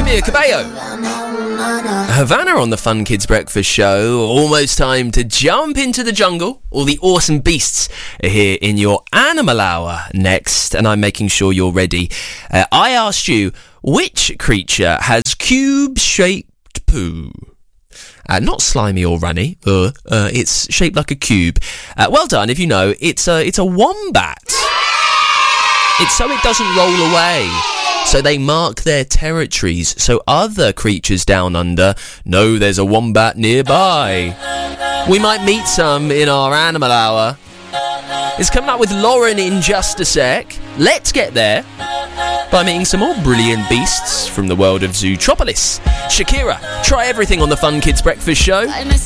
Camila Cabello. Havana on the Fun Kids Breakfast Show. Almost time to jump into the jungle. All the awesome beasts are here in your Animal Hour next, and I'm making sure you're ready. I asked you, which creature has cube-shaped poo? Not slimy or runny. It's shaped like a cube. Well done if you know. It's a wombat. It's so it doesn't roll away. So they mark their territories so other creatures down under know there's a wombat nearby. We might meet some in our Animal Hour. It's coming up with Lauren in just a sec. Let's get there by meeting some more brilliant beasts from the world of Zootropolis. Shakira, try everything on the Fun Kids Breakfast Show.